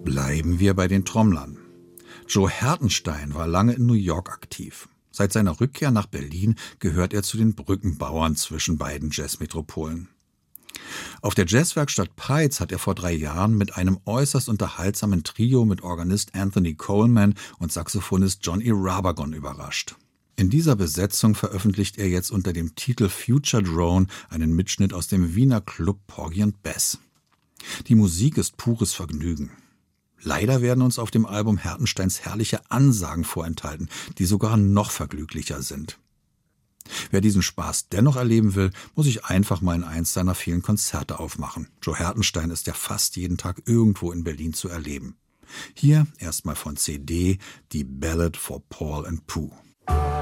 Bleiben wir bei den Trommlern. Joe Hertenstein war lange in New York aktiv. Seit seiner Rückkehr nach Berlin gehört er zu den Brückenbauern zwischen beiden Jazzmetropolen. Auf der Jazzwerkstatt Peitz hat er vor 3 Jahren mit einem äußerst unterhaltsamen Trio mit Organist Anthony Coleman und Saxophonist John E. Rabagon überrascht. In dieser Besetzung veröffentlicht er jetzt unter dem Titel Future Drone einen Mitschnitt aus dem Wiener Club Porgy and Bess. Die Musik ist pures Vergnügen. Leider werden uns auf dem Album Hertensteins herrliche Ansagen vorenthalten, die sogar noch vergnüglicher sind. Wer diesen Spaß dennoch erleben will, muss sich einfach mal in eins seiner vielen Konzerte aufmachen. Joe Hertenstein ist ja fast jeden Tag irgendwo in Berlin zu erleben. Hier erstmal von CD die Ballad for Paul and Pooh.